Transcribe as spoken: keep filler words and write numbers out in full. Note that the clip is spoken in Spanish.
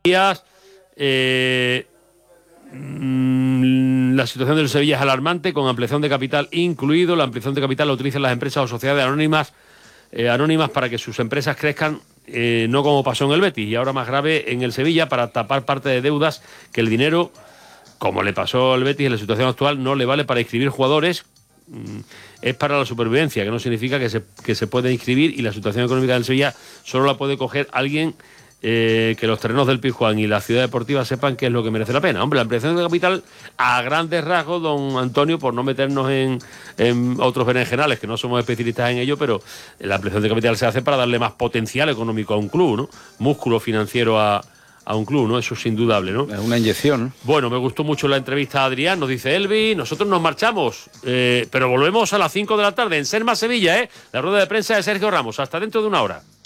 Eh, mm, la situación del Sevilla es alarmante, con ampliación de capital incluido. La ampliación de capital la utilizan las empresas o sociedades anónimas, eh, anónimas para que sus empresas crezcan, eh, no como pasó en el Betis y ahora más grave en el Sevilla, para tapar parte de deudas que el dinero, como le pasó al Betis en la situación actual, no le vale para inscribir jugadores. Es para la supervivencia, que no significa que se, que se puede inscribir, y la situación económica del Sevilla solo la puede coger alguien eh, que los terrenos del Pizjuán y la ciudad deportiva sepan qué es lo que merece la pena. Hombre, la ampliación de capital, a grandes rasgos, don Antonio, por no meternos en, en otros berenjenales, que no somos especialistas en ello, pero la ampliación de capital se hace para darle más potencial económico a un club, ¿no? Músculo financiero a a un club, ¿no? Eso es indudable, ¿no? Es una inyección. Bueno, me gustó mucho la entrevista a Adrián, nos dice Elvi. Nosotros nos marchamos, eh, pero volvemos a las cinco de la tarde en Serma Sevilla, ¿eh? La rueda de prensa de Sergio Ramos. Hasta dentro de una hora.